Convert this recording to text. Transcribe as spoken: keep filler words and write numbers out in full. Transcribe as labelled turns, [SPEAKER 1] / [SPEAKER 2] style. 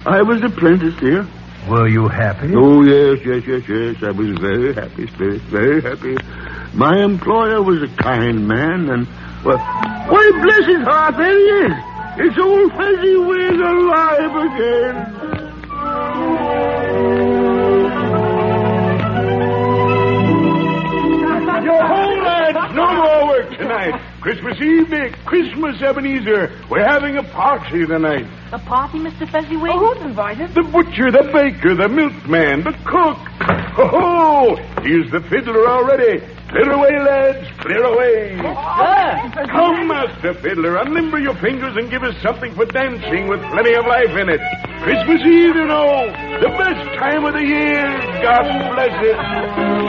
[SPEAKER 1] I was apprenticed here.
[SPEAKER 2] Were you happy?
[SPEAKER 1] Oh, yes, yes, yes, yes. I was very happy, Spirit, very happy. My employer was a kind man, and, well, why, bless his heart, there he is. It's old Fezziwig alive again. Hold on, no more work tonight. Christmas Eve, Nick. Christmas, Ebenezer. We're having a party tonight.
[SPEAKER 3] A party, Mister Fezziwig?
[SPEAKER 4] Oh, who's invited?
[SPEAKER 1] The butcher, the baker, the milkman, the cook. Ho-ho! Here's the fiddler already. Clear away, lads, clear away.
[SPEAKER 3] Yes, sir.
[SPEAKER 1] Come, Master Fiddler, unlimber your fingers and give us something for dancing with plenty of life in it. Christmas Eve, you know, the best time of the year. God bless it.